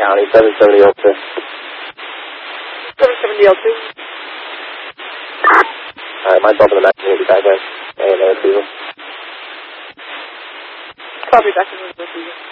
County, 77002. 77002. Alright, myself and the Mac will be back then. And Copy, back in the